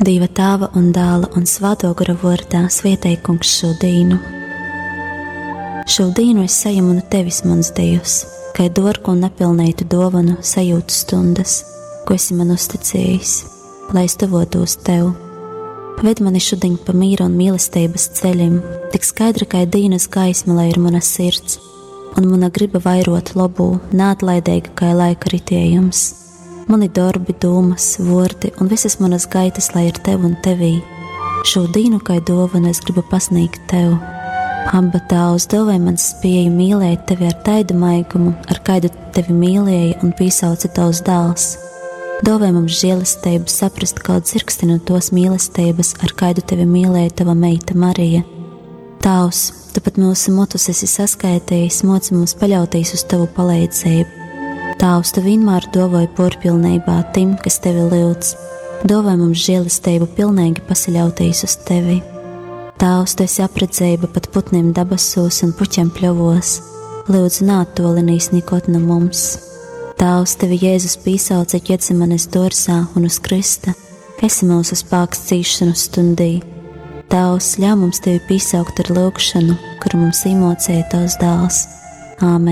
Dieva Tēva un Dēla un Svētā gara vārdā svētī Kungs šodīnu. Šodīnu es saņemu no tevis, mans Dievs, kā dārgu un nepilnītu dāvanu sajūtu stundas, ko esi man uzticējis, lai es tuvotos tev. Ved mani šodien pa mīra un mīlestības ceļiem, tik skaidra kā dienas gaisma, lai ir mana sirds, un mana griba vairot labu, neatlaidīga kā laika ritējums. Mani darbi, domas, vārdi un visas manas gaitas, lai ir tev un tevī. Šodīnu kā dāvanu es gribu pasniegt tev. Abba Tēvs dāvāj man spēju mīlēt tevi ar taidu maigumu, ar kādu tevi mīlēja un piesauca tavs dēls. Dāvāj mums žēlastību saprast kaut dzirksti no tos mīlestības, ar kādu tevi mīlēja tava meita Marija. Tavs, tu pat mūsu motus esi saskaitījis, moci mums paļauties uz tavu palīdzību. Tavs, tu vienmēr dāvāj porpilnībā tim, kas tevi lūdz. Dāvāj mums žēlastību pilnīgi pasaļauties uz tevi. Tavs, tu esi apredzība pat putniem dabasos un puķiem pļavos. Lūdzu, neattolinīs nikot no mums. Tavs, tevi Jēzus piesauca Ģetsemanes dārzā un uz krista. Esi mūsu spēks cīšanu stundī. Tavs, ļauj mums tevi piesaukt ar lūgšanu, kuru mums iemācīja tavs dēls. Āmen.